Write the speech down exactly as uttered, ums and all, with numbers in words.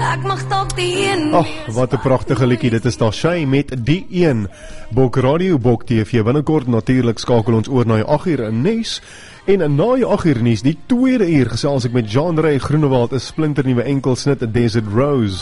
Ek mag dalk die een. Ag, wat 'n pragtige liedjie, dit is Tashay met Die Een. Bok Radio, Bok T V, binnekort natuurlik skakel ons oor na die agt uur nuus. En na die agt uur nuus, die tweede uur, gesels ek met Jean-Ray Groenewald, 'n splinternuwe enkelsnit, Desert Rose.